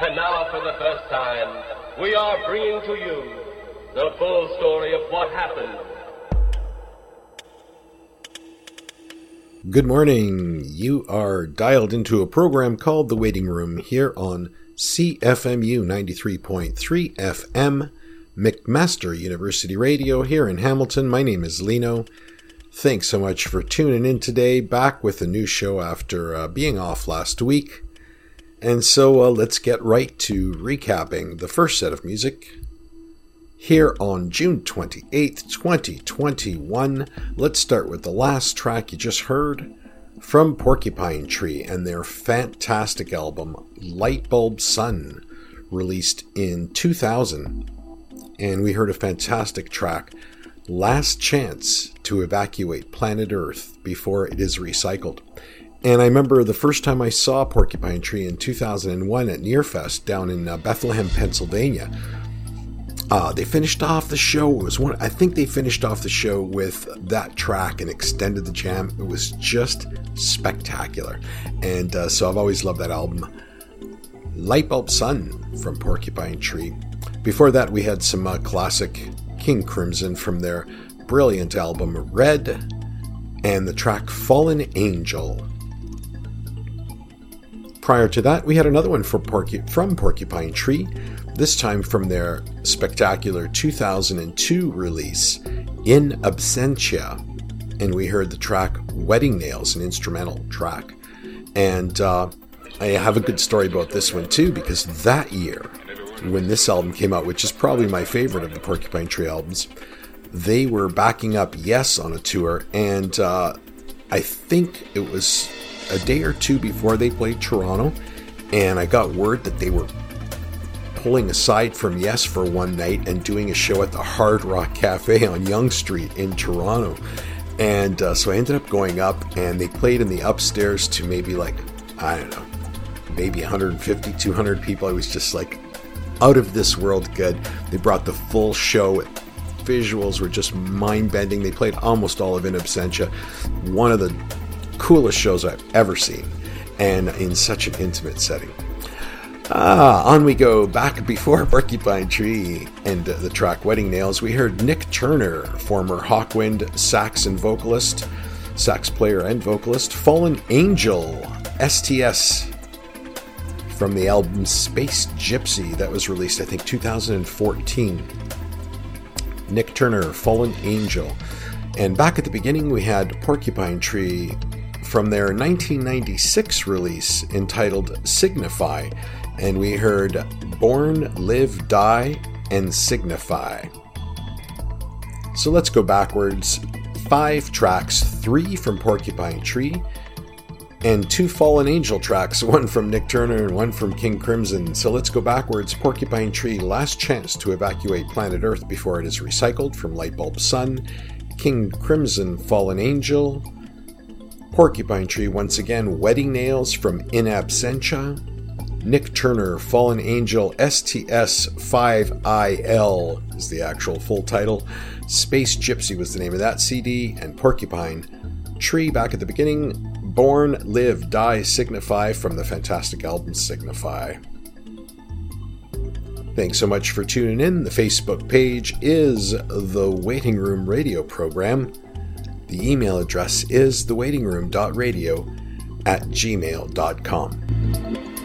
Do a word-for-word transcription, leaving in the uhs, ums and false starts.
And now, for the first time, we are bringing to you the full story of what happened. Good morning. You are dialed into a program called The Waiting Room here on C F M U ninety-three point three F M, McMaster University Radio here in Hamilton. My name is Lino. Thanks so much for tuning in today, back with a new show after uh, being off last week. And so uh, let's get right to recapping the first set of music. Here on June twenty-eighth, twenty twenty-one, let's start with the last track you just heard from Porcupine Tree and their fantastic album, Lightbulb Sun, released in two thousand. And we heard a fantastic track, Last Chance to Evacuate Planet Earth Before It Is Recycled. And I remember the first time I saw Porcupine Tree in two thousand one at Nearfest down in uh, Bethlehem, Pennsylvania. Uh, they finished off the show. It was one. I think they finished off the show with that track and extended the jam. It was just spectacular. And uh, so I've always loved that album. Lightbulb Sun from Porcupine Tree. Before that, we had some uh, classic King Crimson from their brilliant album Red and the track Fallen Angel. Prior to that, we had another one for Porcu- from Porcupine Tree, this time from their spectacular two thousand two release, In Absentia, and we heard the track Wedding Nails, an instrumental track. And uh, I have a good story about this one too, because that year, when this album came out, which is probably my favorite of the Porcupine Tree albums, they were backing up Yes on a tour, and uh, I think it was a day or two before they played Toronto, and I got word that they were pulling aside from Yes for one night and doing a show at the Hard Rock Cafe on Yonge Street in Toronto. And uh, so I ended up going up, and they played in the upstairs to maybe like, I don't know, maybe one hundred fifty, two hundred people. I was just like out of this world good. They brought the full show. Visuals were just mind-bending. They played almost all of In Absentia. One of the coolest shows I've ever seen, and in such an intimate setting. Ah, on we go. Back before Porcupine Tree and uh, the track Wedding Nails, we heard Nick Turner, former Hawkwind sax and vocalist, sax player and vocalist, Fallen Angel, S T S, from the album Space Gypsy that was released, I think, two thousand fourteen. Nick Turner, Fallen Angel. And back at the beginning, we had Porcupine Tree from their nineteen ninety-six release entitled Signify, and we heard Born, Live, Die, and Signify. So let's go backwards. Five tracks, three from Porcupine Tree, and two Fallen Angel tracks, one from Nick Turner and one from King Crimson. So let's go backwards. Porcupine Tree, Last Chance to Evacuate Planet Earth Before It Is Recycled from Lightbulb Sun. King Crimson, Fallen Angel. Porcupine Tree, once again, Wedding Nails from In Absentia. Nick Turner, Fallen Angel, S T S five I L is the actual full title. Space Gypsy was the name of that C D. And Porcupine Tree, back at the beginning, Born, Live, Die, Signify from the fantastic album Signify. Thanks so much for tuning in. The Facebook page is The Waiting Room Radio Program. The email address is thewaitingroom dot radio at gmail dot com.